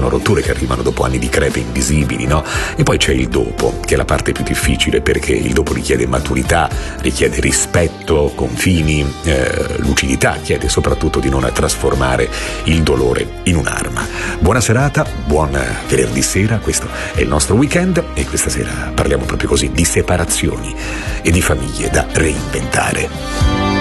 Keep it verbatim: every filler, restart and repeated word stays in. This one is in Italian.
sono rotture che arrivano dopo anni di crepe invisibili, no? E poi c'è il dopo, che è la parte più difficile, perché il dopo richiede maturità, richiede rispetto, confini, eh, lucidità, chiede soprattutto di non trasformare il dolore in un'arma. Buona serata, buon venerdì sera, questo è il nostro weekend e questa sera parliamo proprio così di separazioni e di famiglie da reinventare.